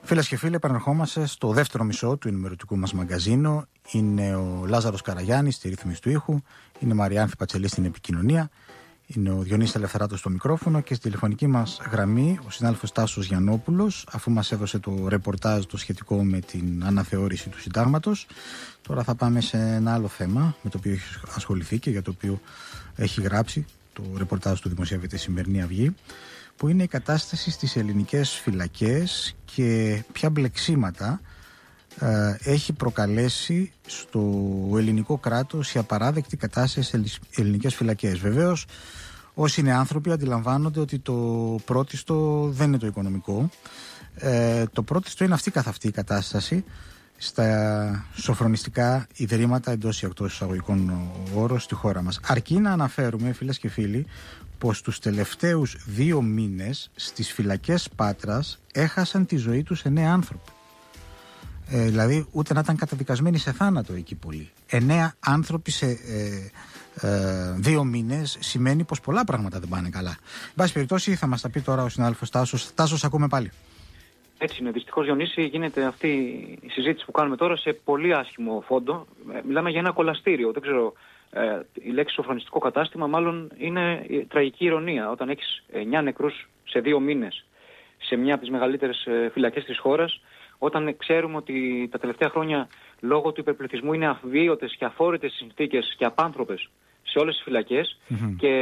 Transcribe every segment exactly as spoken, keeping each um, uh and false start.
Φίλες και φίλοι, επανερχόμαστε στο δεύτερο μισό του ενημερωτικού μας μαγκαζίνου. Είναι ο Λάζαρος Καραγιάννης στη ρύθμιση του ήχου, είναι η Μαριάνθη Πατσελή στην επικοινωνία, είναι ο Διονύσης Ελευθεράτος στο μικρόφωνο και στη τηλεφωνική μας γραμμή ο συνάδελφος Τάσος Γιαννόπουλος, αφού μας έδωσε το ρεπορτάζ το σχετικό με την αναθεώρηση του συντάγματος. Τώρα θα πάμε σε ένα άλλο θέμα με το οποίο έχει ασχοληθεί και για το οποίο έχει γράψει το ρεπορτάζ του δημοσιεύεται η Σημερινή Αυγή, που είναι η κατάσταση στις ελληνικές φυλακές και ποια μπλεξίματα ε, έχει προκαλέσει στο ελληνικό κράτος η απαράδεκτη κατάσταση στις ελληνικές φυλακές. Βεβαίως, όσοι είναι άνθρωποι αντιλαμβάνονται ότι το πρώτιστο δεν είναι το οικονομικό. Ε, το πρώτιστο είναι αυτή καθ' αυτή η κατάσταση στα σοφρονιστικά ιδρύματα εντός ή εκτός εισαγωγικών όρων στη χώρα μας. Αρκεί να αναφέρουμε, φίλες και φίλοι, πως τους τελευταίους δύο μήνες στις φυλακές Πάτρας έχασαν τη ζωή τους εννέα άνθρωποι. Ε, δηλαδή ούτε να ήταν καταδικασμένοι σε θάνατο εκεί πολλοί. Εννέα άνθρωποι σε ε, ε, δύο μήνες σημαίνει πως πολλά πράγματα δεν πάνε καλά. Εν πάση περιπτώσει θα μας τα πει τώρα ο συνάδελφος Τάσος. Τάσος, ακούμε πάλι. Έτσι είναι. Δυστυχώς, Διονύση, γίνεται αυτή η συζήτηση που κάνουμε τώρα σε πολύ άσχημο φόντο. Μιλάμε για ένα κολαστήριο. Δεν ξέρω, ε, η λέξη σοφρονιστικό κατάστημα μάλλον είναι η τραγική ηρωνία. Όταν έχεις εννέα νεκρούς σε δύο μήνες σε μια από τις μεγαλύτερες ε, φυλακές της χώρας, όταν ξέρουμε ότι τα τελευταία χρόνια λόγω του υπερπληθυσμού είναι αβίωτες και αφόρητες συνθήκες και απάνθρωπες σε όλες τις φυλακές mm-hmm. και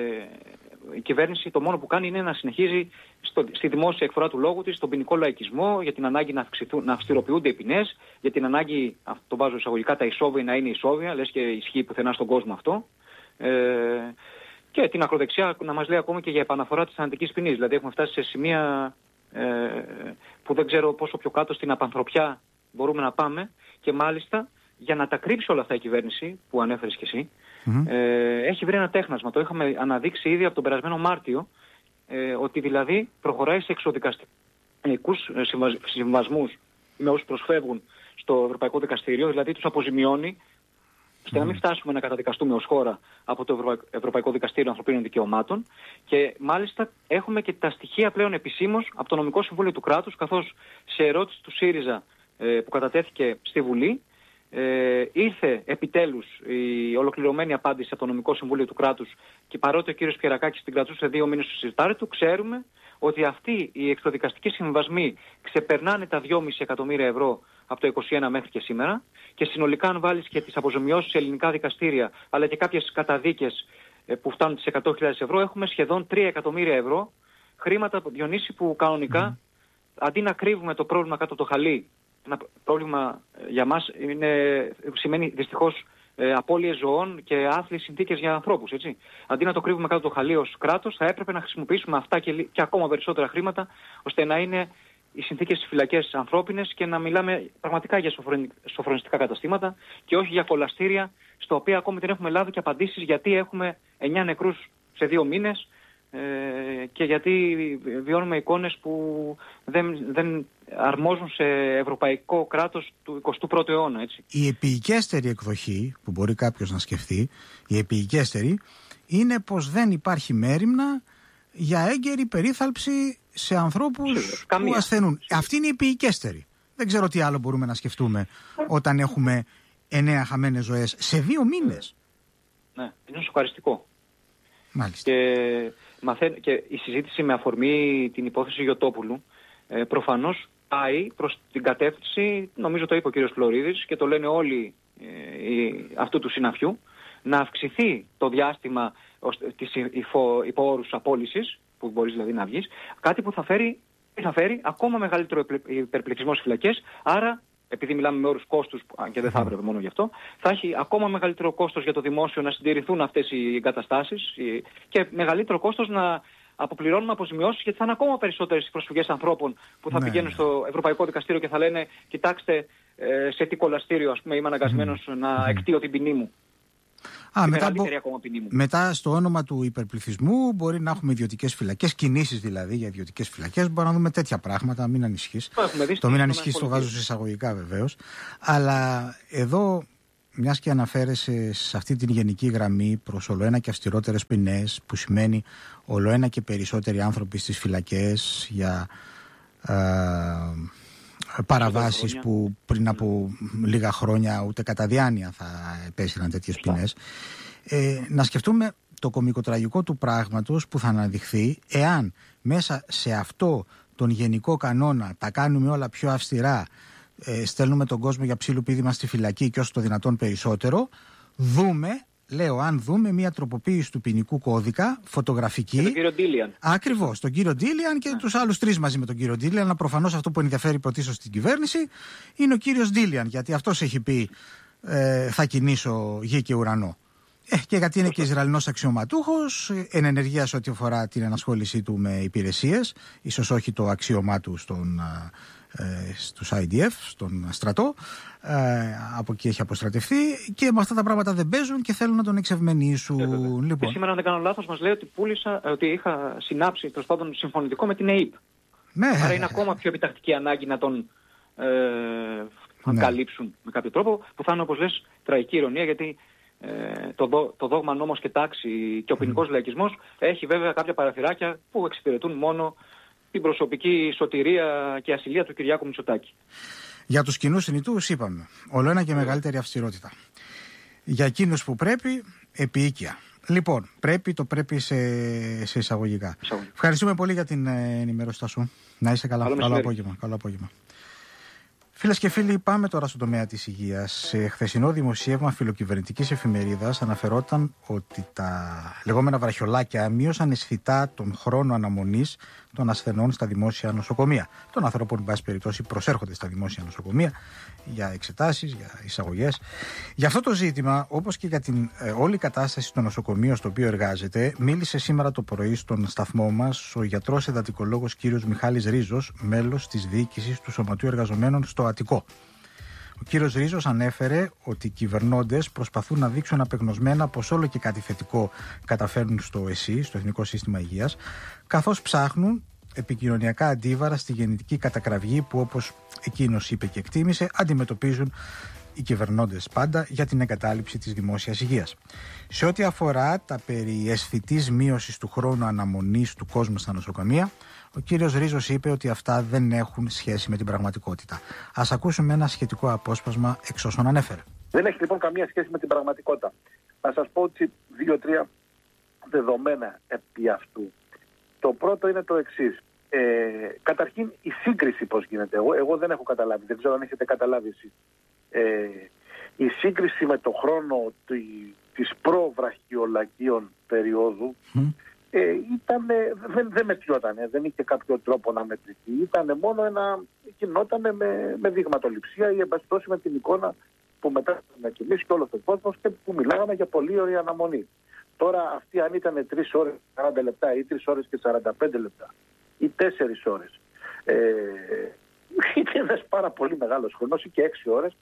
η κυβέρνηση το μόνο που κάνει είναι να συνεχίζει στο, στη δημόσια εκφορά του λόγου της, στον ποινικό λαϊκισμό, για την ανάγκη να, αυξηθούν, να αυστηροποιούνται οι ποινές, για την ανάγκη, το βάζω εισαγωγικά, τα ισόβια να είναι ισόβια, λες και ισχύει πουθενά στον κόσμο αυτό. Ε, και την ακροδεξιά να μας λέει ακόμα και για επαναφορά της θανατικής ποινής. Δηλαδή έχουμε φτάσει σε σημεία ε, που δεν ξέρω πόσο πιο κάτω στην απανθρωπιά μπορούμε να πάμε και μάλιστα για να τα κρύψει όλα αυτά η κυβέρνηση που ανέφερες και εσύ. Mm-hmm. Ε, έχει βρει ένα τέχνασμα, το είχαμε αναδείξει ήδη από τον περασμένο Μάρτιο, ε, ότι δηλαδή προχωράει σε εξοδικαστικούς συμβασμούς με όσους προσφεύγουν στο Ευρωπαϊκό Δικαστήριο, δηλαδή τους αποζημιώνει, ώστε mm-hmm. να μην φτάσουμε να καταδικαστούμε ως χώρα από το Ευρω... Ευρωπαϊκό Δικαστήριο Ανθρωπίνων Δικαιωμάτων. Και μάλιστα έχουμε και τα στοιχεία πλέον επισήμως από το Νομικό Συμβούλιο του Κράτους, καθώς σε ερώτηση του ΣΥΡΙΖΑ ε, που κατατέθηκε στη Βουλή, Ε, ήρθε επιτέλους η ολοκληρωμένη απάντηση από το Νομικό Συμβούλιο του Κράτους και παρότι ο κύριος Πιερακάκης την κρατούσε δύο μήνες στο σιρτάρι του, ξέρουμε ότι αυτοί οι εξοδικαστικοί συμβασμοί ξεπερνάνε τα δυόμισι εκατομμύρια ευρώ από το είκοσι ένα μέχρι και σήμερα και συνολικά αν βάλεις και τις αποζημιώσεις σε ελληνικά δικαστήρια αλλά και κάποιες καταδίκες ε, που φτάνουν τις εκατό χιλιάδες ευρώ, έχουμε σχεδόν τρία εκατομμύρια ευρώ χρήματα, Διονύση, που κανονικά mm. αντί να κρύβουμε το πρόβλημα κάτω από το χαλί, ένα πρόβλημα για μας είναι, σημαίνει δυστυχώς ε, απώλειες ζωών και άθλιες συνθήκες για ανθρώπους, έτσι. Αντί να το κρύβουμε κάτω το χαλί ως κράτος, θα έπρεπε να χρησιμοποιήσουμε αυτά και, και ακόμα περισσότερα χρήματα, ώστε να είναι οι συνθήκες στις φυλακές ανθρώπινες και να μιλάμε πραγματικά για σοφρονιστικά καταστήματα και όχι για κολαστήρια, στα οποία ακόμη δεν έχουμε λάβει και απαντήσεις γιατί έχουμε εννέα νεκρούς σε δύο μήνες. Ε, και γιατί βιώνουμε εικόνες που δεν, δεν αρμόζουν σε ευρωπαϊκό κράτος του εικοστού πρώτου αιώνα, έτσι. Η επικέστερη εκδοχή που μπορεί κάποιος να σκεφτεί, η επικέστερη, είναι πως δεν υπάρχει μέριμνα για έγκαιρη περίθαλψη σε ανθρώπους που ασθενούν. Αυτή είναι η επικέστερη. Δεν ξέρω τι άλλο μπορούμε να σκεφτούμε όταν έχουμε εννέα χαμένες ζωές σε δύο μήνες. Ναι, είναι σοκαριστικό. Μάλιστα. Και, μαθαίν, και η συζήτηση με αφορμή την υπόθεση Γιωτόπουλου ε, προφανώς πάει προς την κατεύθυνση, νομίζω το είπε ο κύριος Φλωρίδης και το λένε όλοι ε, οι, αυτού του συναφιού, να αυξηθεί το διάστημα της υπο, υποόρους απόλυσης, που μπορείς δηλαδή να βγεις, κάτι που θα φέρει, θα φέρει ακόμα μεγαλύτερο υπερπληθυσμό στις φυλακές, άρα επειδή μιλάμε με όρους κόστους, και δεν θα έπρεπε μόνο γι' αυτό, θα έχει ακόμα μεγαλύτερο κόστος για το δημόσιο να συντηρηθούν αυτές οι εγκαταστάσεις και μεγαλύτερο κόστος να αποπληρώνουμε αποζημιώσεις, γιατί θα είναι ακόμα περισσότερες οι προσφυγές ανθρώπων που θα ναι. πηγαίνουν στο Ευρωπαϊκό Δικαστήριο και θα λένε κοιτάξτε σε τι κολαστήριο ας πούμε, είμαι αναγκασμένος mm. να mm. εκτείω την ποινή μου. Α, μετά, μπο... μετά στο όνομα του υπερπληθυσμού μπορεί να έχουμε ιδιωτικές φυλακές, κινήσεις δηλαδή για ιδιωτικές φυλακές. Μπορεί να δούμε τέτοια πράγματα, μην ανησυχείς. Το, το μην ανησυχείς το βάζω σε εισαγωγικά βεβαίως. Αλλά εδώ, μιας και αναφέρεσαι σε αυτή την γενική γραμμή προς ολοένα και αυστηρότερες ποινές, που σημαίνει ολοένα και περισσότεροι άνθρωποι στις φυλακές για, α, παραβάσεις που πριν από λίγα χρόνια ούτε κατά διάνοια θα επέσυραν τέτοιες ποινές. Ε, να σκεφτούμε το κωμικοτραγικό του πράγματος που θα αναδειχθεί εάν μέσα σε αυτό τον γενικό κανόνα τα κάνουμε όλα πιο αυστηρά, ε, στέλνουμε τον κόσμο για ψήλου πήδημα στη φυλακή και όσο το δυνατόν περισσότερο, δούμε, λέω αν δούμε μια τροποποίηση του ποινικού κώδικα φωτογραφική. Και τον κύριο Ντίλιαν. Ακριβώς, τον κύριο Ντίλιαν και yeah. τους άλλους τρεις μαζί με τον κύριο Ντίλιαν. Αλλά προφανώς αυτό που ενδιαφέρει πρωτίστως στην κυβέρνηση είναι ο κύριος Ντίλιαν, γιατί αυτός έχει πει ε, θα κινήσω γη και ουρανό. Ε, και γιατί είναι και Ισραηλινός αξιωματούχος, εν ενεργεία σε ό,τι αφορά την ενασχόλησή του με υπηρεσίες, ίσως όχι το αξίωμά του στον, ε, στους άι ντι εφ, στον στρατό, ε, από εκεί έχει αποστρατευτεί και με αυτά τα πράγματα δεν παίζουν και θέλουν να τον εξευμενήσουν. Ε, λοιπόν. Και σήμερα, αν δεν κάνω λάθος, μας λέει ότι πούλησα, ότι είχα συνάψει τέλος πάντων συμφωνητικό με την ΕΕΠ. Ναι. Άρα είναι ακόμα πιο επιτακτική ανάγκη να τον ε, ναι. καλύψουν με κάποιο τρόπο, που θα είναι, όπως λες, τραγική ειρωνία, γιατί Ε, το, δο, το δόγμα νόμος και τάξη και ο ποινικός λαϊκισμός έχει βέβαια κάποια παραθυράκια που εξυπηρετούν μόνο την προσωπική σωτηρία και ασυλία του Κυριάκου Μητσοτάκη. Για τους κοινούς θνητούς είπαμε, όλο ένα και μεγαλύτερη αυστηρότητα. Για εκείνους που πρέπει, επίοικια. Λοιπόν, πρέπει το πρέπει σε, σε εισαγωγικά. Εισαγωγικά. Ευχαριστούμε πολύ για την ε, ενημέρωσή σου. Να είσαι καλά. Καλό, καλό απόγευμα. Καλό απόγευμα. Φίλες και φίλοι, πάμε τώρα στον τομέα της υγείας. Σε χθεσινό δημοσίευμα φιλοκυβερνητικής εφημερίδας αναφερόταν ότι τα λεγόμενα βραχιολάκια μείωσαν αισθητά τον χρόνο αναμονής των ασθενών στα δημόσια νοσοκομεία. Των ανθρώπων, εν πάση περιπτώσει, προσέρχονται στα δημόσια νοσοκομεία για εξετάσεις, για εισαγωγές. Για αυτό το ζήτημα, όπως και για την ε, όλη κατάσταση στο νοσοκομείο στο οποίο εργάζεται, μίλησε σήμερα το πρωί στον σταθμό μας ο γιατρός εντατικολόγος κ. Μιχάλης Ρίζος, μέλος της διοίκησης του Σωματείου Εργαζομένων στο Αττικό. Ο κύριος Ρίζος ανέφερε ότι οι κυβερνώντες προσπαθούν να δείξουν απεγνωσμένα πως όλο και κάτι θετικό καταφέρνουν στο ΕΣΥ, στο Εθνικό Σύστημα Υγείας, καθώς ψάχνουν επικοινωνιακά αντίβαρα στη γεννητική κατακραυγή που, όπως εκείνος είπε και εκτίμησε, αντιμετωπίζουν οι κυβερνώντες πάντα για την εγκατάλειψη της δημόσιας υγείας. Σε ό,τι αφορά τα περί αισθητής μείωσης του χρόνου αναμονής του κόσμου στα νοσοκομεία, ο κύριος Ρίζος είπε ότι αυτά δεν έχουν σχέση με την πραγματικότητα. Ας ακούσουμε ένα σχετικό απόσπασμα εξ όσων ανέφερε. Δεν έχει λοιπόν καμία σχέση με την πραγματικότητα. Να σας πω ότι δύο-τρία δεδομένα επί αυτού. Το πρώτο είναι το εξής. Ε, καταρχήν η σύγκριση πώς γίνεται. Εγώ, εγώ δεν έχω καταλάβει, δεν ξέρω αν έχετε καταλάβει εσείς. Ε, η σύγκριση με το χρόνο τη, της προ-βραχιολακίων περίοδου mm. ε, ήταν, δεν, δεν μετριότανε, δεν είχε κάποιο τρόπο να μετρηθεί. Ήταν μόνο ένα, γινότανε με, με δειγματοληψία ή εμπαστώσει με την εικόνα που μετά να κοιμήσει και όλο ο κόσμος και που μιλάγαμε για πολύ ωραία αναμονή. Τώρα αυτή αν ήταν τρεις ώρες και σαράντα λεπτά ή τρεις ώρες και σαράντα πέντε λεπτά ή τέσσερις ώρες, ε, είναι ένας πάρα πολύ μεγάλος χρόνος ή και έξι ώρες,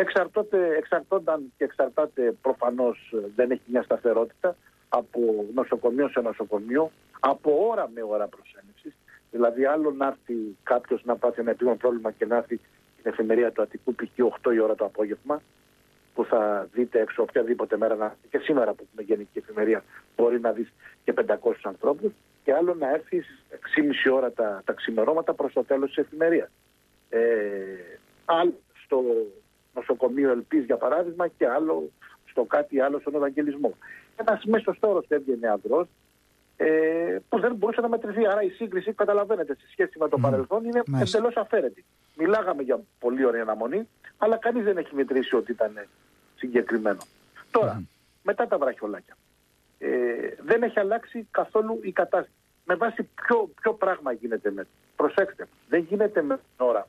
εξαρτώνταν και εξαρτάται προφανώς, δεν έχει μια σταθερότητα από νοσοκομείο σε νοσοκομείο, από ώρα με ώρα προσέλευσης. Δηλαδή άλλο να έρθει κάποιος να πάθει ένα επίγον πρόβλημα και να έρθει την εφημερία του Αττικού π.χ. οκτώ η ώρα το απόγευμα, που θα δείτε έξω οποιαδήποτε μέρα, να, και σήμερα που έχουμε γενική εφημερία μπορεί να δεις και πεντακόσιους ανθρώπους, και άλλο να έρθει έξι και μισή ώρα τα, τα ξημερώματα προς το τέλος της εφημερίας. Ε, άλλο στο νοσοκομείο Ελπής για παράδειγμα και άλλο στο κάτι άλλο στον Ευαγγελισμό. Ένας μέσος όρος έβγαινε ανδρός ε, που δεν μπορούσε να μετρηθεί. Άρα η σύγκριση, καταλαβαίνετε, σε σχέση με το mm. παρελθόν είναι εντελώς αφαίρετη. Μιλάγαμε για πολύ ωραία αναμονή, αλλά κανείς δεν έχει μετρήσει ότι ήταν συγκεκριμένο. Τώρα, mm. μετά τα βραχιολάκια, ε, δεν έχει αλλάξει καθόλου η κατάσταση. Με βάση ποιο, ποιο πράγμα γίνεται με. Προσέξτε, δεν γίνεται με την ώρα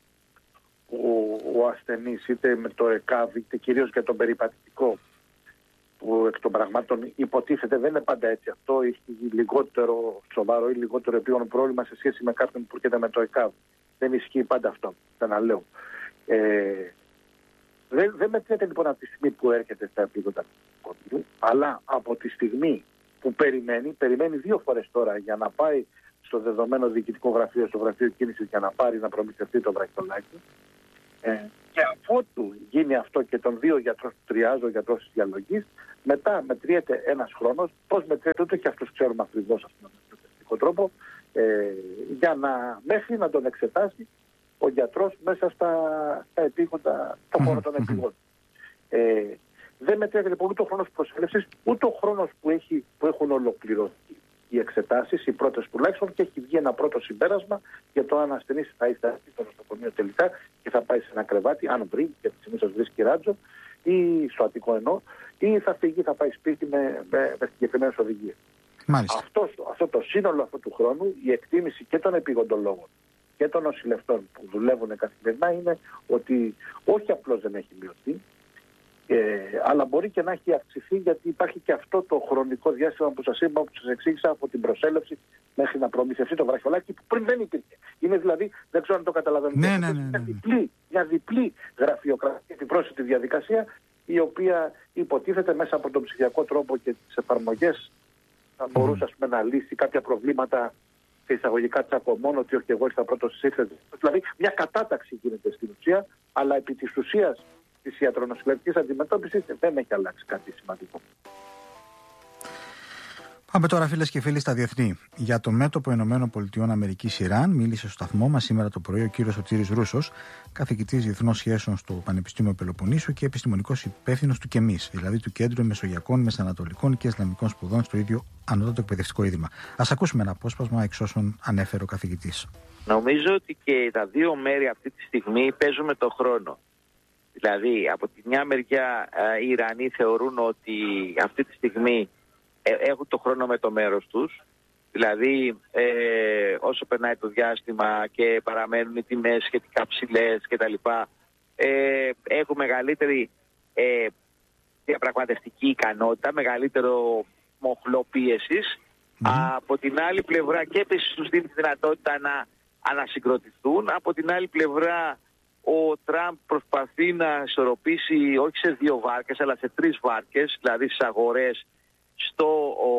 ο, ο ασθενής, είτε με το ΕΚΑΒ, είτε κυρίως για τον περιπατητικό, που εκ των πραγμάτων υποτίθεται δεν είναι πάντα έτσι. Αυτό έχει λιγότερο σοβαρό ή λιγότερο επίγον πρόβλημα σε σχέση με κάποιον που έρχεται με το ΕΚΑΒ. Δεν ισχύει πάντα αυτό, ξαναλέω. Ε, δεν, δεν μετριέται λοιπόν από τη στιγμή που έρχεται στα επίδοτα του, αλλά από τη στιγμή που περιμένει, περιμένει δύο φορές τώρα για να πάει στο δεδομένο διοικητικό γραφείο, στο γραφείο κίνησης, για να πάρει να προμηθευτεί το βραχιολάκι. Ε, και αφότου γίνει αυτό και των δύο γιατρών του τριάζω, ο γιατρός της διαλογής, μετά μετριέται ένας χρόνος. Πώς μετριέται, ούτε και αυτούς ξέρουμε ακριβώς με τον τρόπο, ε, για να μέχρι να τον εξετάσει ο γιατρός μέσα στα, στα επίγοντα, στο χώρο των επίγοντων. Ε, δεν μετρέπεται λοιπόν ούτε ο χρόνος προσέλευσης, ούτε ο χρόνος που, έχει, που έχουν ολοκληρωθεί οι εξετάσεις, οι πρώτες τουλάχιστον, και έχει βγει ένα πρώτο συμπέρασμα για το αν ασθενής θα εισταθεί στο νοσοκομείο τελικά και θα πάει σε ένα κρεβάτι, αν βρει, και συνήθως βρίσκει ράτζο, ή στο Αττικό εννοώ, ή θα φύγει, θα πάει σπίτι με, με, με συγκεκριμένες οδηγίες. Αυτό, αυτό το σύνολο αυτού του χρόνου, η εκτίμηση και των επιγοντολόγων και των νοσηλευτών που δουλεύουν καθημερινά είναι ότι όχι απλώς δεν έχει μειωθεί, ε, αλλά μπορεί και να έχει αυξηθεί, γιατί υπάρχει και αυτό το χρονικό διάστημα που σας είπα, που σας εξήγησα, από την προσέλευση μέχρι να προμηθευτεί το βραχιολάκι, που πριν δεν υπήρχε. Είναι δηλαδή, δεν ξέρω αν το καταλαβαίνετε, ναι, ναι, ναι, ναι. Μια, διπλή, μια διπλή γραφειοκρατία, την πρόσθετη διαδικασία, η οποία υποτίθεται μέσα από τον ψηφιακό τρόπο και τις εφαρμογές θα μπορούσε, ας πούμε, να λύσει κάποια προβλήματα σε εισαγωγικά τσακωμών, ότι όχι, εγώ ήρθα πρώτος στις ήρθες. Δηλαδή μια κατάταξη γίνεται στην ουσία, αλλά επί της ουσίας της ιατρονοσηλευτικής αντιμετώπισης δεν έχει αλλάξει κάτι σημαντικό. Πάμε τώρα, φίλες και φίλοι, στα διεθνή. Για το μέτωπο Ηνωμένων Πολιτειών Αμερικής Ιράν μίλησε στο σταθμό μας σήμερα το πρωί ο κύριος Σωτήρης Ρούσος, καθηγητής διεθνών σχέσεων στο Πανεπιστήμιο Πελοποννήσου και επιστημονικός υπεύθυνος του ΚΕΜΙΣ, δηλαδή του Κέντρου Μεσογειακών, Μεσανατολικών και Ισλαμικών Σπουδών στο ίδιο ανώτατο εκπαιδευτικό ίδρυμα. Ας ακούσουμε ένα απόσπασμα εξ όσων ανέφερε ο καθηγητής. Νομίζω ότι και τα δύο μέρη αυτή τη στιγμή παίζουμε το χρόνο. Δηλαδή, από τη μια μεριά οι Ιρανοί θεωρούν ότι αυτή τη στιγμή έχουν το χρόνο με το μέρος τους, δηλαδή ε, όσο περνάει το διάστημα και παραμένουν οι τιμές σχετικά ψηλές κτλ. Ε, έχουν μεγαλύτερη ε, διαπραγματευτική ικανότητα, μεγαλύτερο μοχλό πίεσης. Mm. Από την άλλη πλευρά, και επίσης τους δίνει τη δυνατότητα να ανασυγκροτηθούν. Από την άλλη πλευρά, ο Τραμπ προσπαθεί να ισορροπήσει όχι σε δύο βάρκες αλλά σε τρεις βάρκες, δηλαδή στις αγορές, στο, ο,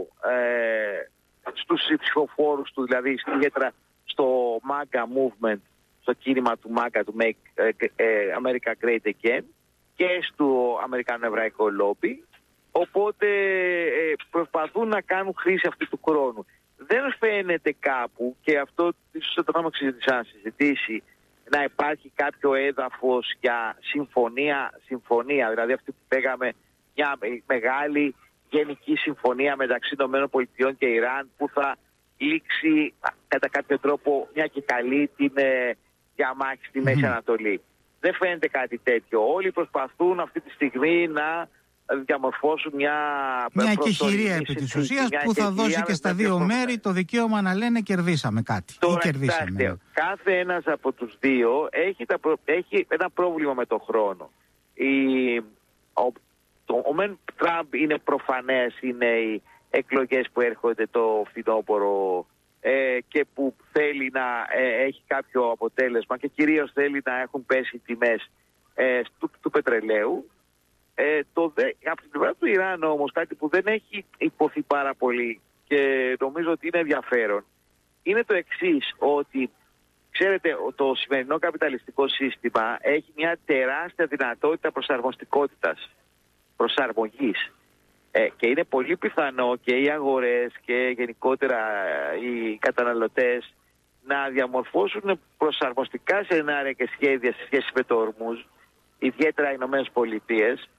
ε, στους ψηφοφόρους του, δηλαδή ιδιαίτερα στο MAGA movement, στο κίνημα του MAGA, του Make America Great Again, και στο Αμερικάνο Εβραϊκό Λόμπι. Οπότε ε, προσπαθούν να κάνουν χρήση αυτού του χρόνου. Δεν φαίνεται κάπου, και αυτό ίσως το έχουμε συζητήσει, να υπάρχει κάποιο έδαφος για συμφωνία, συμφωνία, δηλαδή αυτή που λέγαμε, μια μεγάλη γενική συμφωνία μεταξύ ΗΠΑ και Ιράν, που θα λήξει κατά κάποιο τρόπο μια και καλή την ε, διαμάχη στη Μέση mm. Ανατολή. Δεν φαίνεται κάτι τέτοιο. Όλοι προσπαθούν αυτή τη στιγμή να διαμορφώσουν μια... Μια κεχηρία επί της ουσίας που θα δώσει και στα δύο μέρη το δικαίωμα να λένε κερδίσαμε κάτι. Τώρα, ή κερδίσαμε. Κοιτάξτε, κάθε ένας από τους δύο έχει, τα προ... έχει ένα πρόβλημα με τον χρόνο. Η... Ο... Το... Ο Μεν Τραμπ είναι προφανές, είναι οι εκλογές που έρχονται το φθινόπωρο ε, και που θέλει να ε, έχει κάποιο αποτέλεσμα, και κυρίως θέλει να έχουν πέσει οι τιμές ε, του, του πετρελαίου. Ε, το δε, από την πλευρά του Ιράν όμως, κάτι που δεν έχει υποθεί πάρα πολύ και νομίζω ότι είναι ενδιαφέρον, είναι το εξής, ότι ξέρετε, το σημερινό καπιταλιστικό σύστημα έχει μια τεράστια δυνατότητα προσαρμοστικότητας, προσαρμογής, ε, και είναι πολύ πιθανό και οι αγορές και γενικότερα οι καταναλωτές να διαμορφώσουν προσαρμοστικά σενάρια και σχέδια σε σχέση με το Ορμούζ, ιδιαίτερα οι Ηνωμένες Πολιτείες,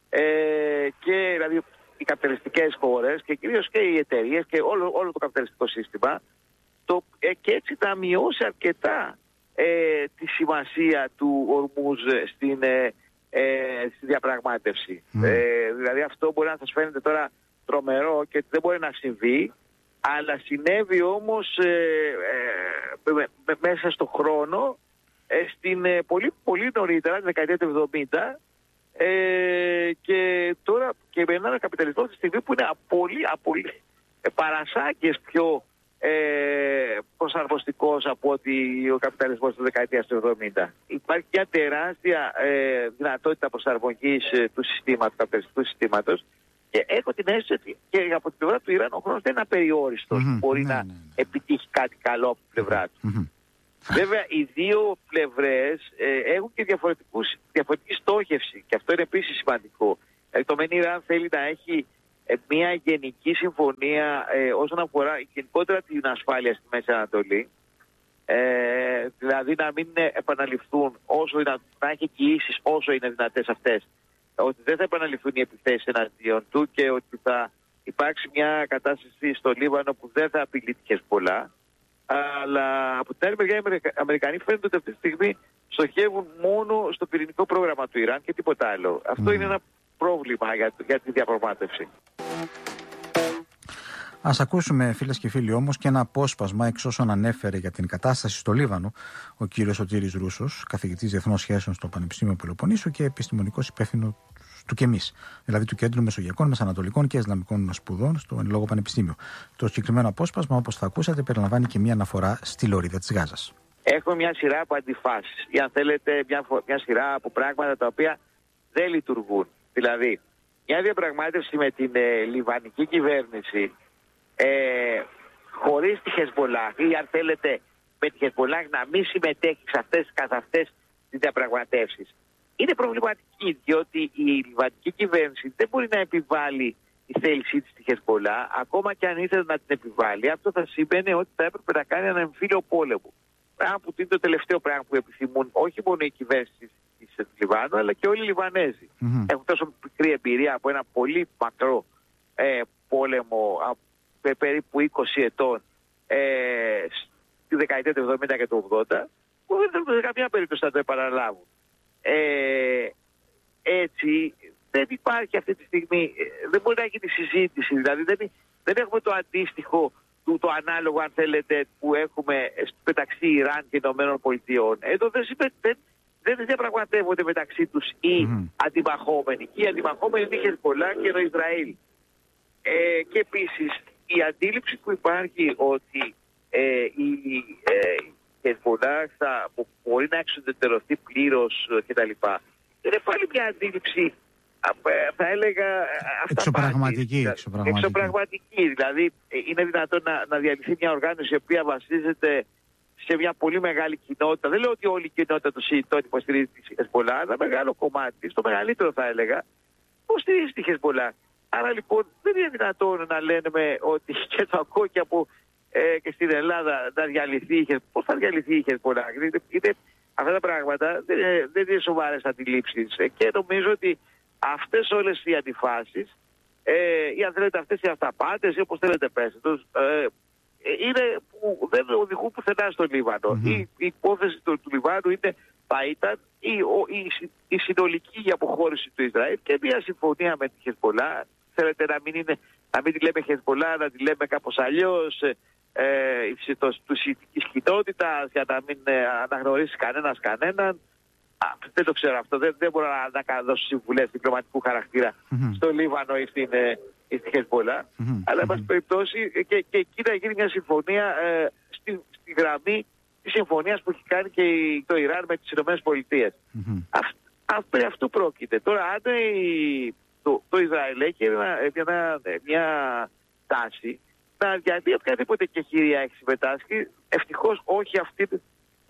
Ε, και δηλαδή οι καπιταλιστικές χώρες και κυρίως και οι εταιρείες και όλο, όλο το καπιταλιστικό σύστημα, το, ε, και έτσι θα μειώσει αρκετά ε, τη σημασία του Ορμούζ στην, ε, ε, στη διαπραγμάτευση. Mm. Ε, δηλαδή αυτό μπορεί να σας φαίνεται τώρα τρομερό και δεν μπορεί να συμβεί, αλλά συνέβη όμως ε, ε, με, με, μέσα στο χρόνο, ε, στην, ε, πολύ, πολύ νωρίτερα, τη δεκαετία του εβδομήντα, Ε, και τώρα και με έναν καπιταλισμό στη στιγμή που είναι απολύ, απολύ, ε, παρασάκες πιο ε, προσαρμοστικός από ότι ο καπιταλισμός της δεκαετίας του εβδομήντα. Υπάρχει μια τεράστια ε, δυνατότητα προσαρμογής ε, του συστήματος, του καπιταλιστικού συστήματος, και έχω την αίσθηση ότι και από την πλευρά του Ιράν ο χρόνος δεν είναι απεριόριστος, mm-hmm, μπορεί ναι, να ναι, ναι. επιτύχει κάτι καλό από την πλευρά του. Mm-hmm. Βέβαια, οι δύο πλευρές ε, έχουν και διαφορετική στόχευση, και αυτό είναι επίσης σημαντικό. Ε, το ΜΕΝ Ιράν θέλει να έχει ε, μια γενική συμφωνία ε, όσον αφορά γενικότερα την ασφάλεια στη Μέση Ανατολή, ε, ε, δηλαδή να μην επαναληφθούν όσο είναι, να έχει εγγυήσεις όσο είναι δυνατές αυτές, ότι δεν θα επαναληφθούν οι επιθέσεις εναντίον του και ότι θα υπάρξει μια κατάσταση στο Λίβανο που δεν θα απειλεί τη Χεσμπολά. Αλλά από την άλλη μεριά οι Αμερικανοί φαίνεται ότι αυτή τη στιγμή στοχεύουν μόνο στο πυρηνικό πρόγραμμα του Ιράν και τίποτα άλλο. Αυτό mm. είναι ένα πρόβλημα για, για τη διαπραγμάτευση. Ας ακούσουμε, φίλες και φίλοι, όμως και ένα απόσπασμα εξ όσων ανέφερε για την κατάσταση στο Λίβανο ο κύριος Σωτήρης Ρούσος, καθηγητής διεθνών σχέσεων στο Πανεπιστήμιο Πελοποννήσου και επιστημονικός υπεύθυνος του ΚΕΜΙΣ, δηλαδή του Κέντρου Μεσογειακών, Μεσανατολικών και Ισλαμικών Σπουδών στο εν λόγω Πανεπιστήμιο. Το συγκεκριμένο απόσπασμα, όπως θα ακούσατε, περιλαμβάνει και μία αναφορά στη λωρίδα της Γάζας. Έχουμε μια σειρά από αντιφάσεις, ή αν θέλετε, μια, μια σειρά από πράγματα τα οποία δεν λειτουργούν. Δηλαδή, μια διαπραγμάτευση με την ε, λιβανική κυβέρνηση. Ε, χωρίς τη Χεσμπολάχ ή αν θέλετε με τη Χεσμπολάχ να μην συμμετέχει σε αυτές καθ' αυτές τις διαπραγματεύσεις είναι προβληματική, διότι η λιβανική κυβέρνηση δεν μπορεί να επιβάλλει η θέλησή της στη Χεσμπολάχ. Ακόμα και αν ήθελε να την επιβάλλει, αυτό θα σημαίνει ότι θα έπρεπε να κάνει έναν εμφύλιο πόλεμο, πράγμα που είναι το τελευταίο πράγμα που επιθυμούν όχι μόνο η κυβέρνηση της Λιβάνου αλλά και όλοι οι Λιβανέζοι. Mm-hmm. Έχουν τόσο μικρή εμπειρία από ένα πολύ μακρό ε, πόλεμο με περίπου είκοσι ετών ε, στη δεκαετία του εβδομήντα και του ογδόντα, που δεν θέλουν σε καμία περίπτωση να το επαναλάβουν. Ε, έτσι δεν υπάρχει αυτή τη στιγμή, δεν μπορεί να γίνει συζήτηση, δηλαδή δεν, δεν έχουμε το αντίστοιχο, του, το ανάλογο αν θέλετε που έχουμε μεταξύ Ιράν και Ηνωμένων Πολιτειών. Εδώ δεν, δεν, δεν διαπραγματεύονται μεταξύ τους οι mm-hmm. αντιμαχόμενοι. Και οι αντιμαχόμενοι είναι η Χεσμπολάχ και το Ισραήλ. Ε, και επίσης η αντίληψη που υπάρχει ότι ε, η Χεσμπολάχ θα μπορεί να εξουδετερωθεί πλήρως κτλ. Είναι πάλι μια αντίληψη, θα έλεγα, εξωπραγματική. Εξωπραγματική. Δηλαδή είναι δυνατόν να, να διαλυθεί μια οργάνωση η οποία βασίζεται σε μια πολύ μεγάλη κοινότητα. Δεν λέω ότι όλη η κοινότητα του ΣΥΙΤΟΝ υποστηρίζει τη Χεσμπολάχ, ένα μεγάλο κομμάτι, στο μεγαλύτερο θα έλεγα, υποστηρίζει τη Χεσμπολάχ. Άρα λοιπόν δεν είναι δυνατόν να λένε ότι και το ακούω και, από, ε, και στην Ελλάδα να διαλυθεί. Πώς θα διαλυθεί η Χεσμπολάχ? Αυτά τα πράγματα δεν, δεν είναι σοβαρές αντιλήψεις. Ε, και νομίζω ότι αυτές όλες οι αντιφάσεις ε, ή αν θέλετε αυτές οι αυταπάτες ή όπως θέλετε πέστε τους, ε, είναι που δεν οδηγούν πουθενά στο Λίβανο. Mm-hmm. Η, η υπόθεση του, του Λιβάνου είναι, θα ήταν η, η, η συνολική αποχώρηση του Ισραήλ και μια συμφωνία με τη Χεσμπολάχ. Θέλετε να μην, είναι, να μην τη λέμε Χεσμπολάχ, να τη λέμε κάπως αλλιώς, ε, του σιητικής κοινότητας, για να μην ε, αναγνωρίσει κανένας κανέναν. Α, δεν το ξέρω αυτό. Δεν, δεν μπορώ να, να δώσω συμβουλές διπλωματικού χαρακτήρα mm-hmm. στο Λίβανο ή στην, ε, ή στη Χεσμπολάχ. Mm-hmm. Αλλά, εν πάση περιπτώσει, και, και εκεί να γίνει μια συμφωνία ε, στη, στη γραμμή της συμφωνίας που έχει κάνει και το Ιράν με τις Ηνωμένες Πολιτείες. Mm-hmm. Περί αυτού πρόκειται. Τώρα, αν η, το, το Ισραήλ έχει ένα, ένα, μια τάση να διαδεί οποιαδήποτε κεχηρία έχει συμμετάσχει, ευτυχώς όχι αυτή που,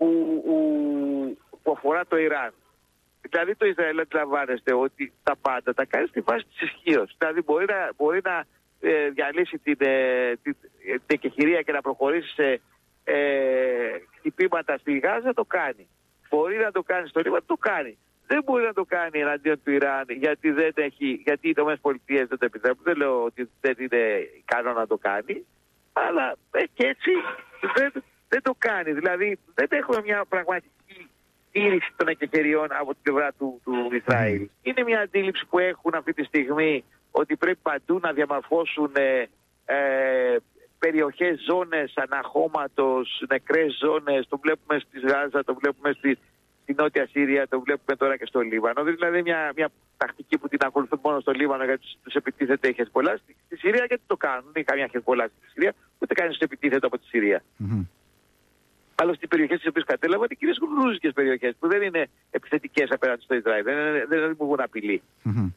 που, που αφορά το Ιράν. Δηλαδή το Ισραήλ αντιλαμβάνεστε ότι τα πάντα τα κάνει στη βάση της ισχύως. Δηλαδή μπορεί να, μπορεί να ε, διαλύσει την, ε, την, την κεχηρία και να προχωρήσει σε ε, χτυπήματα στη Γάζα, το κάνει. Μπορεί να το κάνει στο Λίβανο, το κάνει. Δεν μπορεί να το κάνει εναντίον του Ιράν γιατί, δεν έχει, γιατί οι Ηνωμένες Πολιτείες δεν το επιτρέπουν. Δεν λέω ότι δεν είναι ικανό να το κάνει, αλλά ε, και έτσι δεν, δεν το κάνει. Δηλαδή δεν έχουμε μια πραγματική τήρηση των εκεχηριών από την πλευρά του, του Ισραήλ. Mm. Είναι μια αντίληψη που έχουν αυτή τη στιγμή ότι πρέπει παντού να διαμορφώσουν ε, ε, περιοχές, ζώνες αναχώματος, νεκρές ζώνες. Το βλέπουμε στη Γάζα, το βλέπουμε στη, στη Νότια Σύρια, το βλέπουμε τώρα και στο Λίβανο. Δηλαδή μια, μια τακτική που την ακολουθούν μόνο στο Λίβανο γιατί τους επιτίθεται η Χεσμπολάχ. Στη, στη Συρία γιατί το κάνουν. Δεν έχει καμία Χεσμπολάχ στη Συρία, ούτε κανείς τους επιτίθεται από τη Συρία. Mm-hmm. Άλλωστε οι περιοχές τις οποίες κατέλαβαν είναι κυρίως γρούζικες περιοχές που δεν είναι επιθετικές απέναντι στο Ισραήλ, δεν, δεν δημιουργούν απειλή. Mm-hmm.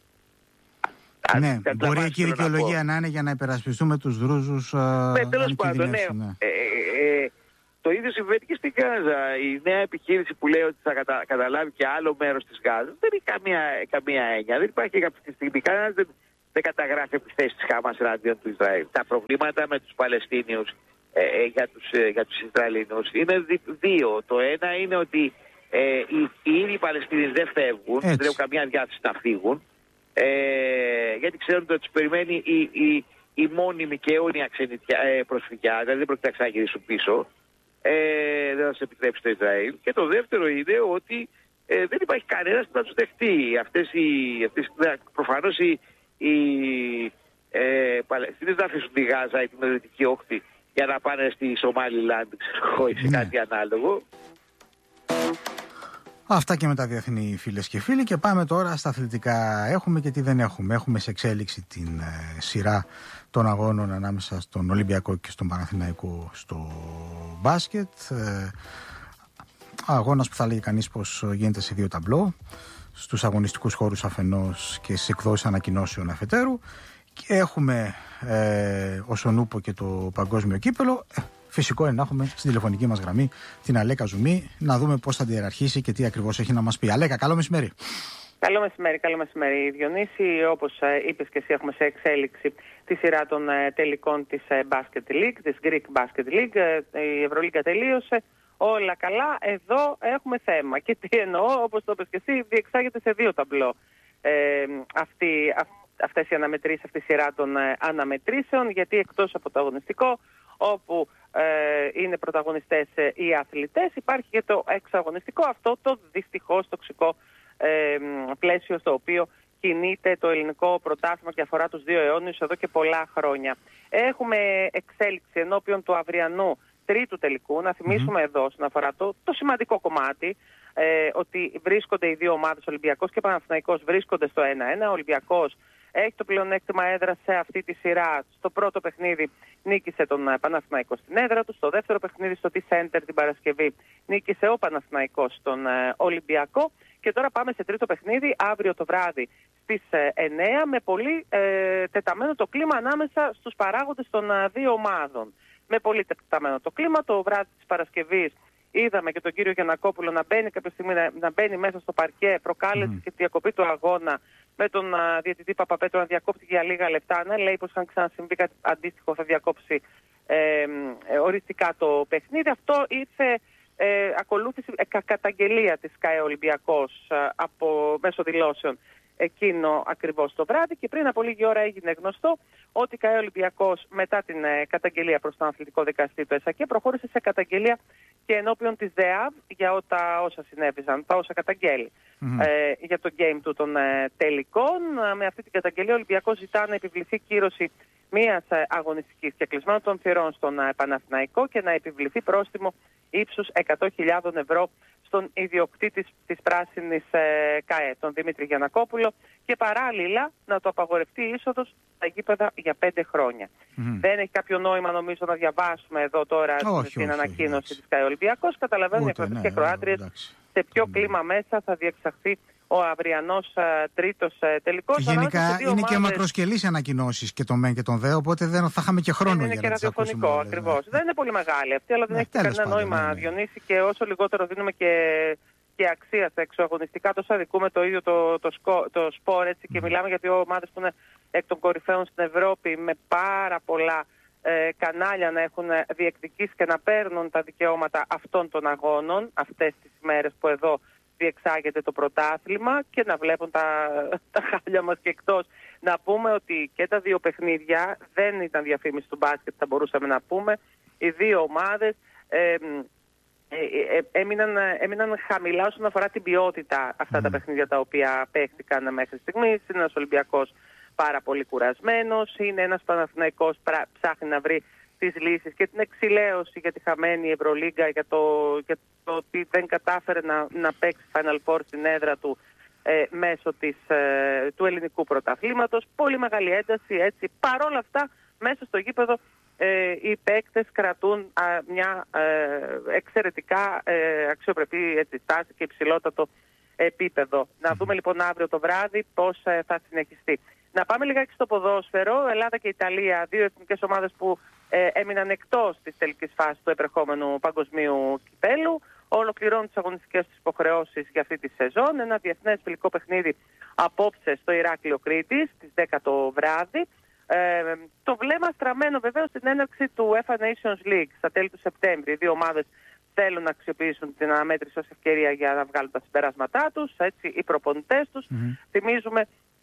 Α, ναι, μπορεί εκεί η δικαιολογία να, να είναι για να υπερασπιστούμε τους Δρούζους. Ναι, τέλος πάντων, ναι. ναι. Ε, ε, ε, το ίδιο συμβαίνει και στη Γάζα. Η νέα επιχείρηση που λέει ότι θα κατα, καταλάβει και άλλο μέρος της Γάζας δεν έχει καμία, καμία έννοια. Δεν υπάρχει αυτή τη στιγμή. Κανένας δεν, δεν καταγράφει επιθέσεις της Χαμάς εναντίον του Ισραήλ. Τα προβλήματα με τους Παλαιστίνιους ε, για τους, ε, για τους Ισραηλινούς. Είναι δύο. Το ένα είναι ότι ε, οι, οι ίδιοι Παλαιστίνοι δεν φεύγουν, δεν έχουν καμιά διάθεση να φύγουν, ε, γιατί ξέρουν ότι τους περιμένει η, η, η μόνιμη και αιώνια ξενιτιά, ε, προσφυγιά, δηλαδή δεν πρόκειται να ξαναγυρίσουν πίσω. Ε, δεν θα σε επιτρέψει το Ισραήλ. Και το δεύτερο είναι ότι ε, δεν υπάρχει κανένας που να τους δεχτεί. Αυτές οι, αυτές, προφανώς οι, οι ε, Παλαιστίνες να αφήσουν τη Γάζα ή την Δυτική Όχθη για να πάνε στη Σομάλιλαντ, ξέρω ή σε κάτι ανάλογο. Αυτά και με τα διεθνή, φίλες και φίλοι. Και πάμε τώρα στα αθλητικά. Έχουμε και τι δεν έχουμε. Έχουμε σε εξέλιξη την ε, σειρά των αγώνων ανάμεσα στον Ολυμπιακό και στον Παναθηναϊκό στο μπάσκετ. Ε, αγώνας που θα λέγει κανείς πως γίνεται σε δύο ταμπλό, στους αγωνιστικούς χώρους αφενός και στις εκδόσεις ανακοινώσεων αφετέρου. Και έχουμε ε, όσον ούπο και το παγκόσμιο κύπελο. Ε, Φυσικό είναι να έχουμε στην τηλεφωνική μας γραμμή την Αλέκα Ζουμί, να δούμε πώς θα διεραρχήσει και τι ακριβώς έχει να μας πει. Αλέκα, καλό μεσημέρι. Καλό μεσημέρι, καλό μεσημέρι, Διονύση. Όπως είπες και εσύ, έχουμε σε εξέλιξη τη σειρά των τελικών της Basket League, της Greek Basket League. Η Ευρωλίγκα τελείωσε. Όλα καλά. Εδώ έχουμε θέμα. Και τι εννοώ, όπως το είπες και εσύ, διεξάγεται σε δύο ταμπλό ε, αυτή, αυ, αυτές οι αναμετρήσεις, αυτή η σειρά των αναμετρήσεων, γιατί εκτός από το αγωνιστικό, όπου ε, είναι πρωταγωνιστές ε, οι αθλητές, υπάρχει και το εξαγωνιστικό, αυτό το δυστυχώς τοξικό ε, πλαίσιο στο οποίο κινείται το ελληνικό πρωτάθλημα και αφορά τους δύο αιώνιους εδώ και πολλά χρόνια. Έχουμε εξέλιξη ενώπιον του αυριανού τρίτου τελικού. Να θυμίσουμε mm-hmm. εδώ, όσον αφορά το, το σημαντικό κομμάτι, ε, ότι βρίσκονται οι δύο ομάδες, Ολυμπιακός και Παναθηναϊκός, βρίσκονται στο ένα ένα. Ο Ολυμπιακός έχει το πλεονέκτημα έδρα σε αυτή τη σειρά. Στο πρώτο παιχνίδι νίκησε τον Παναθηναϊκό στην έδρα του. Στο δεύτερο παιχνίδι, στο T-Center την Παρασκευή, νίκησε ο Παναθηναϊκός στον ε, Ολυμπιακό. Και τώρα πάμε σε τρίτο παιχνίδι, αύριο το βράδυ στις ε, εννιά, με πολύ ε, τεταμένο το κλίμα ανάμεσα στους παράγοντες των ε, δύο ομάδων. Με πολύ τεταμένο το κλίμα. Το βράδυ της Παρασκευής είδαμε και τον κύριο Γιαννακόπουλο να μπαίνει κάποια στιγμή, να, να μπαίνει μέσα στο παρκέ, προκάλεσε mm. και τη διακοπή του αγώνα, με τον uh, διαιτητή Παπαπέτρο να διακόπτει για λίγα λεπτά. Να λέει πως αν ξανασυμβεί κάτι αντίστοιχο θα διακόψει ε, ε, οριστικά το παιχνίδι. Αυτό ήρθε ε, ακολούθηση ε, καταγγελία της ΚΑΕ Ολυμπιακός ε, από μέσω δηλώσεων εκείνο ακριβώς το βράδυ, και πριν από λίγη ώρα έγινε γνωστό ότι η ΚΑΕ Ολυμπιακός μετά την ε, καταγγελία προς τον αθλητικό δικαστή του ΕΣΑΚΕ προχώρησε σε καταγγελία και ενώπιον της ΔΕΑΒ για ότα όσα συνέβησαν, τα όσα καταγγέλει mm-hmm. ε, για το game του των ε, τελικών. Με αυτή την καταγγελία ο Ολυμπιακός ζητά να επιβληθεί κύρωση μιας ε, αγωνιστικής και κλεισμένων των θυρών στον ε, Παναθηναϊκό και να επιβληθεί πρόστιμο ύψους εκατό χιλιάδες ευρώ στον ιδιοκτήτη της πράσινης ε, ΚΑΕ, τον Δημήτρη Γιαννακόπουλο, και παράλληλα να το απαγορευτεί η είσοδος στα γήπεδα για πέντε χρόνια. Mm-hmm. Δεν έχει κάποιο νόημα, νομίζω, να διαβάσουμε εδώ τώρα όχι, την όχι, ανακοίνωση όχι, της ΚΑΕ Ολυμπιακός. Καταλαβαίνουν οι ακροατές και ακροάτριες σε ποιο mm. κλίμα μέσα θα διεξαχθεί ο αυριανός uh, τρίτος uh, τελικός. Γενικά είναι ομάδες... και μακροσκελείς ανακοινώσεις και τον ΜΕΝ και τον ΔΕ, οπότε δεν θα είχαμε και χρόνο δεν για είναι να τις ακούσουμε. Είναι και ραδιοφωνικό ακριβώς. Ναι. Δεν είναι πολύ μεγάλη αυτή, αλλά δεν ναι, έχει κανένα νόημα, ναι. Διονύση, και όσο λιγότερο δίνουμε και, και αξία στα εξωαγωνιστικά, τόσο αδικούμε το ίδιο το, το, σκο, το σπορ, έτσι, και mm. μιλάμε για δύο ομάδες που είναι εκ των κορυφαίων στην Ευρώπη, με πάρα πολλά ε, κανάλια να έχουν διεκδικήσει και να παίρνουν τα δικαιώματα αυτών των αγώνων αυτές τις μέρες που εδώ διεξάγεται το πρωτάθλημα, και να βλέπουν τα, τα χάλια μας και εκτός. Να πούμε ότι και τα δύο παιχνίδια δεν ήταν διαφήμιση του μπάσκετ, θα μπορούσαμε να πούμε. Οι δύο ομάδες ε, ε, ε, έμειναν, έμειναν χαμηλά όσον αφορά την ποιότητα αυτά mm. τα παιχνίδια τα οποία παίχτηκαν μέχρι στιγμής. Είναι ένας Ολυμπιακός πάρα πολύ κουρασμένος, είναι ένας Παναθηναϊκός που ψάχνει να βρει τις λύσεις και την εξηλαίωση για τη χαμένη Ευρωλίγκα, για το, για το ότι δεν κατάφερε να, να παίξει Final Four στην έδρα του ε, μέσω της, ε, του ελληνικού πρωταθλήματος. Πολύ μεγάλη ένταση, έτσι. Παρόλα αυτά, μέσα στο γήπεδο ε, οι παίκτες κρατούν α, μια ε, εξαιρετικά ε, αξιοπρεπή έτσι, στάση και υψηλότατο επίπεδο. Να δούμε λοιπόν αύριο το βράδυ πώς ε, θα συνεχιστεί. Να πάμε λιγάκι στο ποδόσφαιρο. Ελλάδα και Ιταλία, δύο εθνικές ομάδες που ε, έμειναν εκτός της τελικής φάσης του επερχόμενου παγκοσμίου κυπέλου. Ολοκληρώνουν τις αγωνιστικές τους υποχρεώσεις για αυτή τη σεζόν. Ένα διεθνές φιλικό παιχνίδι απόψε στο Ηράκλειο Κρήτης στις δέκα το βράδυ. Ε, το βλέμμα στραμμένο βεβαίως στην έναρξη του UEFA Nations League στα τέλη του Σεπτέμβρη. Οι δύο ομάδες θέλουν να αξιοποιήσουν την αναμέτρηση ως ευκαιρία για να βγάλουν τα συμπεράσματά τους, έτσι, οι προπονητές τους. Mm-hmm. Θυμίζουμε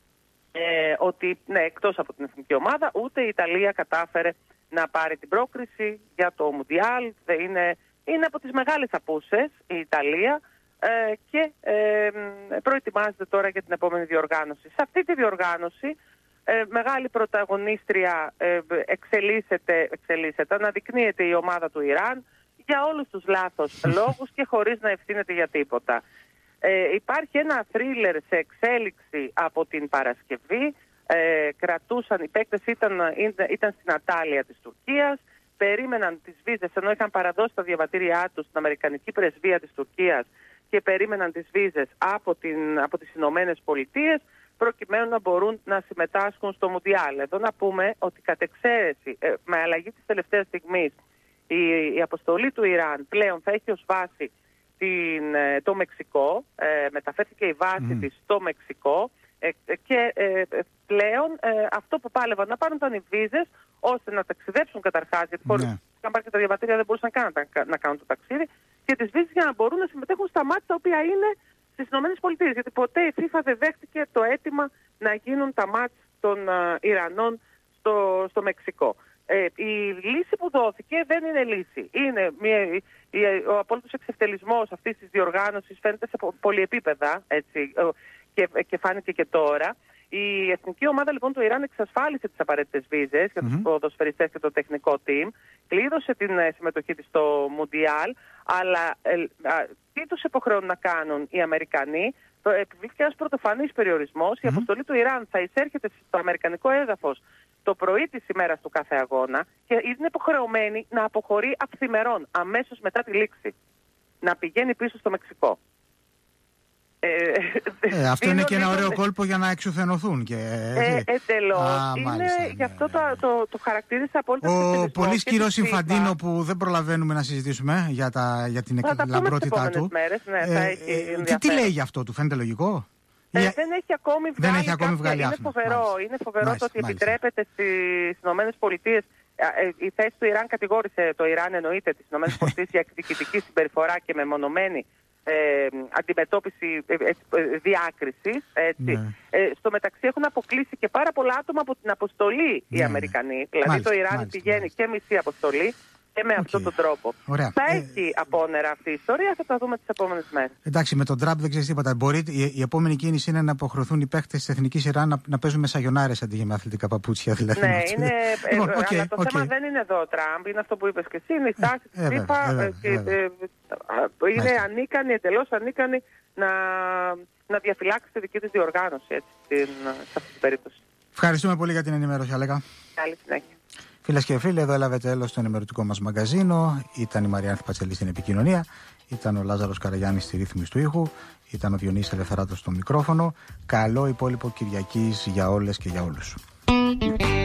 ε, ότι ναι, εκτός από την εθνική ομάδα, ούτε η Ιταλία κατάφερε να πάρει την πρόκριση για το Μουντιάλ. Είναι, είναι από τις μεγάλες απούσες η Ιταλία ε, και ε, προετοιμάζεται τώρα για την επόμενη διοργάνωση. Σε αυτή τη διοργάνωση ε, μεγάλη πρωταγωνίστρια ε, εξελίσσεται, εξελίσσεται, αναδεικνύεται η ομάδα του Ιράν για όλους τους λάθος λόγους και χωρίς να ευθύνεται για τίποτα. Ε, υπάρχει ένα θρίλερ σε εξέλιξη από την Παρασκευή. Ε, κρατούσαν, οι παίκτες ήταν, ήταν στην Ατάλεια της Τουρκίας, περίμεναν τις βίζες, ενώ είχαν παραδώσει τα διαβατήριά τους στην Αμερικανική Πρεσβεία της Τουρκίας και περίμεναν τις βίζες από, την, από τις Ηνωμένες Πολιτείες, προκειμένου να μπορούν να συμμετάσχουν στο Μουντιάλ. Εδώ να πούμε ότι κατ' εξαίρεση, ε, με αλλαγή της τελευταίας στιγμής, η, η αποστολή του Ιράν πλέον θα έχει ως βάση την, το Μεξικό, ε, μεταφέρθηκε η βάση mm. της στο Μεξικό, ε, και ε, πλέον ε, αυτό που πάλευαν να πάρουν ήταν οι βίζες ώστε να ταξιδέψουν καταρχάς, γιατί χωρίς να πάρουν και τα διαβατήρια δεν μπορούσαν καν να, να κάνουν το ταξίδι, και τις βίζες για να μπορούν να συμμετέχουν στα μάτς τα οποία είναι στις ΗΠΑ. Γιατί ποτέ η FIFA δεν δέχτηκε το αίτημα να γίνουν τα μάτς των uh, Ιρανών στο, στο Μεξικό. Ε, η λύση που δόθηκε δεν είναι λύση. Είναι μια, η, η, ο απόλυτος εξευτελισμός αυτής της διοργάνωσης φαίνεται σε πολυεπίπεδα, έτσι, και, και φάνηκε και τώρα. Η εθνική ομάδα λοιπόν του Ιράν εξασφάλισε τις απαραίτητες βίζες για τους mm-hmm. ποδοσφαιριστές και το τεχνικό team, κλείδωσε την συμμετοχή της στο Μουντιάλ, αλλά ε, τι τους υποχρεώνουν να κάνουν οι Αμερικανοί? Επιβλήθηκε ένας πρωτοφανής περιορισμός. Mm-hmm. Η αποστολή του Ιράν θα εισέρχεται στο αμερικανικό έδαφος το πρωί της ημέρας του κάθε αγώνα και είναι υποχρεωμένη να αποχωρεί αυθημερών αμέσως μετά τη λήξη, να πηγαίνει πίσω στο Μεξικό. Ε, ε, αυτό είναι και ένα ωραίο κόλπο για να εξουθενωθούν. Και, ε, εντελώς. Είναι μάλιστα, γι' αυτό το, το, το χαρακτήρισα απόλυτα. Ο πολύ κυρός Ινφαντίνο που δεν προλαβαίνουμε να συζητήσουμε για, τα, για την λαμπρότητά του. Μέρες, ναι, ε, θα έχει ε, τι, τι λέει γι' αυτό, του φαίνεται λογικό? Ε, για... Δεν έχει ακόμη βγάλει, δεν έχει ακόμη βγάλει είναι φοβερό, είναι φοβερό μάλιστα, το ότι μάλιστα. επιτρέπεται στις ΗΠΑ. Η θέση του Ιράν κατηγόρησε το Ιράν, εννοείται, τις ΗΠΑ για εκδικητική συμπεριφορά και μεμονωμένη Ε, αντιμετώπιση ε, ε, διάκρισης, έτσι. Ναι. Ε, στο μεταξύ έχουν αποκλείσει και πάρα πολλά άτομα από την αποστολή ναι. οι Αμερικανοί. Δηλαδή μάλιστα, το Ιράν μάλιστα, πηγαίνει μάλιστα. και μισή αποστολή και με okay. αυτόν τον τρόπο. Ωραία. Θα ε... έχει απόνερα αυτή η ιστορία, θα τα δούμε τις επόμενες μέρες. Εντάξει, με τον Τραμπ δεν ξέρεις τίποτα. Μπορεί, η, η επόμενη κίνηση είναι να αποχρεωθούν οι παίχτες της Εθνικής Ιράν να, να παίζουν με σαγιονάρες αντί για με αθλητικά παπούτσια. Δηλαδή. Ναι, είναι, λοιπόν, okay, αλλά το okay. θέμα δεν είναι εδώ ο Τραμπ, είναι αυτό που είπες και εσύ, είναι η στάση της FIFA. Είναι ανίκανη, εντελώς ανίκανη να, να διαφυλάξει τη δική της διοργάνωση έτσι, στην, σε αυτή την περίπτωση. Ευχαριστούμε πολύ για την ενημέρωση, Αλέκα. Καλή συνέχεια. Φίλες και φίλοι, εδώ έλαβε τέλος το ενημερωτικό μας μαγκαζίνο. Ήταν η Μαριάνθη Πατσελή στην επικοινωνία. Ήταν ο Λάζαρος Καραγιάννης στη ρύθμιση του ήχου. Ήταν ο Διονύσης Ελευθεράτος στο μικρόφωνο. Καλό υπόλοιπο Κυριακής για όλες και για όλους.